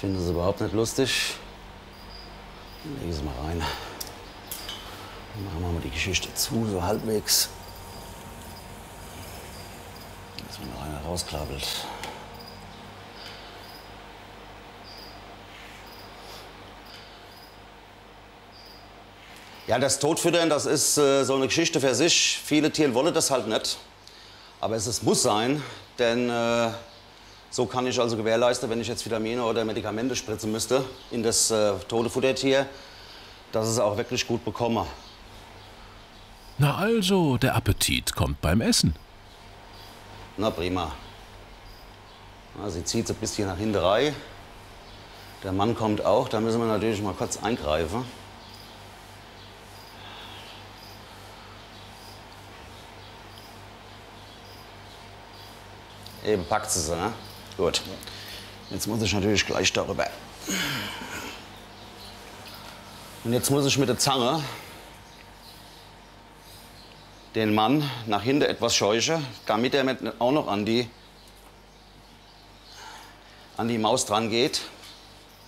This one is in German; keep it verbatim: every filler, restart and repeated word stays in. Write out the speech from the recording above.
finden Sie überhaupt nicht lustig. Legen Sie mal rein. Dann machen wir mal die Geschichte zu, so halbwegs. Dass man noch einer rausklappelt. Ja, das Totfüttern, das ist äh, so eine Geschichte für sich. Viele Tiere wollen das halt nicht. Aber es, es muss sein, denn äh, so kann ich also gewährleisten, wenn ich jetzt Vitamine oder Medikamente spritzen müsste in das äh, tote Futtertier, dass ich es auch wirklich gut bekomme. Na also, der Appetit kommt beim Essen. Na prima. Na, sie zieht so ein bisschen nach hinten rein. Der Mann kommt auch, da müssen wir natürlich mal kurz eingreifen. Eben packt sie sie, ne? Gut. Jetzt muss ich natürlich gleich darüber. Und jetzt muss ich mit der Zange den Mann nach hinten etwas scheuchen, damit er mit auch noch an die, an die Maus dran geht.